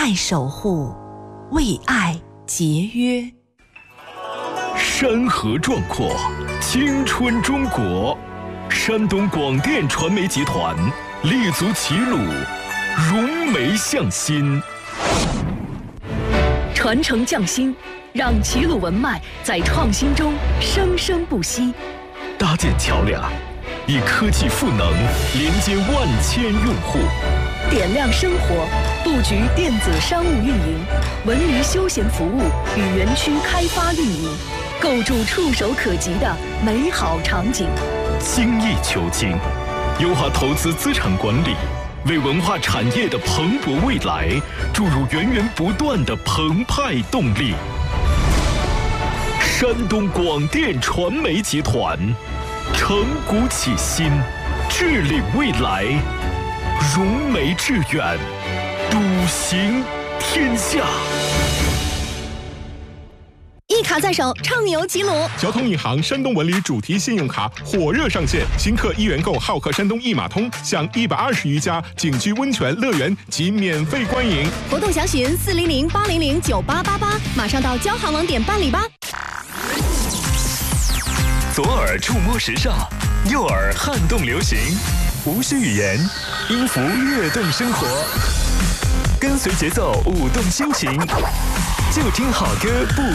爱守护，为爱节约。 山河壮阔，青春中国。山东广电传媒集团立足齐鲁，融媒向心， 传承匠心，让齐鲁文脉在创新中生生不息。 搭建桥梁，以科技赋能连接万千用户。 点亮生活，布局电子商务运营、文娱休闲服务与园区开发运营，构筑触手可及的美好场景。 精益求精，优化投资资产管理，为文化产业的蓬勃未来注入源源不断的澎湃动力。山东广电传媒集团，承古启新，治理未来，融媒致远，笃行天下。 一卡在手，畅游齐鲁。 交通银行山东文旅主题信用卡火热上线，新客1元购浩客山东一码通，享120余家景区温泉乐园及免费观影。 活动详询400-800-9888，马上到交行网点办理吧。 左耳触摸时尚，右耳撼动流行，无需语言，音符跃动生活，跟随节奏舞动心情，就听好歌不